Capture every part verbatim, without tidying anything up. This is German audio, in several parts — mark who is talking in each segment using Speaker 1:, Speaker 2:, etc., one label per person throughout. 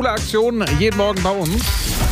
Speaker 1: Coole Aktion jeden Morgen bei uns.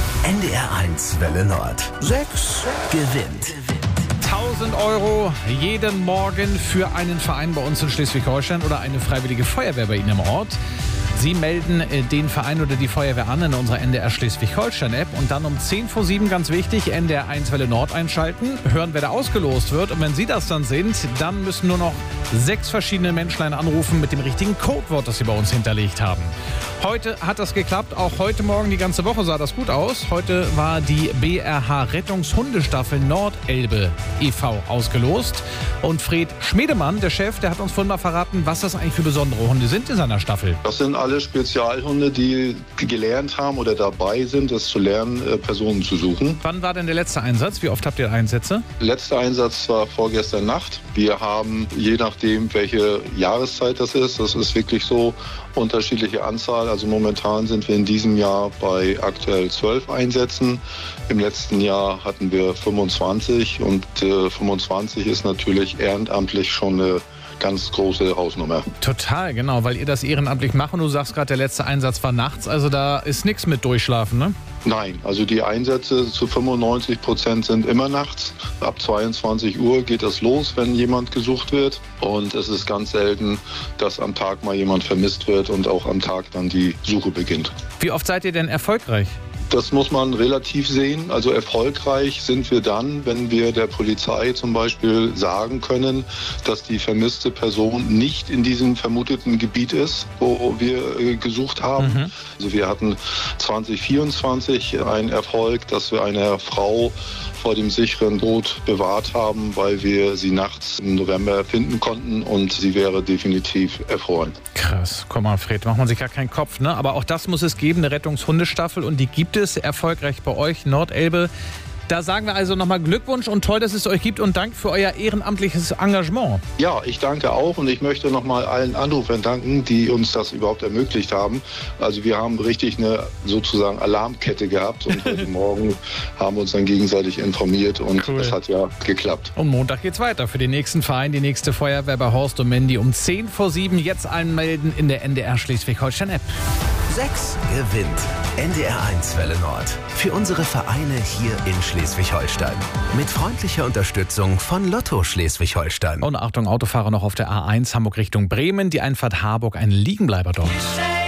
Speaker 2: N D R eins Welle Nord. Sechs gewinnt.
Speaker 1: tausend Euro jeden Morgen für einen Verein bei uns in Schleswig-Holstein oder eine freiwillige Feuerwehr bei Ihnen im Ort. Sie melden den Verein oder die Feuerwehr an in unserer N D R Schleswig-Holstein-App und dann um zehn vor sieben, ganz wichtig, N D R eins Welle Nord einschalten, hören, wer da ausgelost wird. Und wenn Sie das dann sind, dann müssen nur noch sechs verschiedene Menschlein anrufen mit dem richtigen Codewort, das Sie bei uns hinterlegt haben. Heute hat das geklappt, auch heute Morgen, die ganze Woche sah das gut aus. Heute war die B R H Rettungshundestaffel Nordelbe e V ausgelost. Und Fred Schmedemann, der Chef, der hat uns vorhin mal verraten, was das eigentlich für besondere Hunde sind in seiner Staffel.
Speaker 3: Das sind alle Spezialhunde, die gelernt haben oder dabei sind, es zu lernen, Personen zu suchen.
Speaker 1: Wann war denn der letzte Einsatz? Wie oft habt ihr Einsätze?
Speaker 3: Letzter Einsatz war vorgestern Nacht. Wir haben, je nachdem, welche Jahreszeit das ist, das ist wirklich so, unterschiedliche Anzahl. Also momentan sind wir in diesem Jahr bei aktuell zwölf Einsätzen. Im letzten Jahr hatten wir fünfundzwanzig und äh, fünfundzwanzig ist natürlich ehrenamtlich schon eine ganz große Hausnummer.
Speaker 1: Total, genau, weil ihr das ehrenamtlich macht und du sagst gerade, der letzte Einsatz war nachts, also da ist nichts mit Durchschlafen, ne?
Speaker 3: Nein, also die Einsätze zu fünfundneunzig Prozent sind immer nachts. Ab zweiundzwanzig Uhr geht das los, wenn jemand gesucht wird. Und es ist ganz selten, dass am Tag mal jemand vermisst wird und auch am Tag dann die Suche beginnt.
Speaker 1: Wie oft seid ihr denn erfolgreich?
Speaker 3: Das muss man relativ sehen. Also erfolgreich sind wir dann, wenn wir der Polizei zum Beispiel sagen können, dass die vermisste Person nicht in diesem vermuteten Gebiet ist, wo wir gesucht haben. Mhm. Also wir hatten zwanzig vierundzwanzig einen Erfolg, dass wir eine Frau vor dem sicheren Tod bewahrt haben, weil wir sie nachts im November finden konnten und sie wäre definitiv erfroren.
Speaker 1: Krass, komm mal Fred, macht man sich gar keinen Kopf, ne? Aber auch das muss es geben, eine Rettungshundestaffel und die gibt es erfolgreich bei euch, Nordelbe. Da sagen wir also nochmal Glückwunsch und toll, dass es euch gibt und Dank für euer ehrenamtliches Engagement.
Speaker 3: Ja, ich danke auch und ich möchte nochmal allen Anrufern danken, die uns das überhaupt ermöglicht haben. Also wir haben richtig eine sozusagen Alarmkette gehabt und heute Morgen haben wir uns dann gegenseitig informiert und cool. Das hat ja geklappt.
Speaker 1: Und Montag geht's weiter für den nächsten Verein, die nächste Feuerwehr bei Horst und Mandy um zehn vor sieben. Jetzt anmelden in der N D R Schleswig-Holstein-App.
Speaker 2: Sechs gewinnt. N D R eins Welle Nord. Für unsere Vereine hier in Schleswig-Holstein. Mit freundlicher Unterstützung von Lotto Schleswig-Holstein.
Speaker 1: Und Achtung, Autofahrer noch auf der A eins Hamburg Richtung Bremen. Die Einfahrt Harburg, ein Liegenbleiber dort.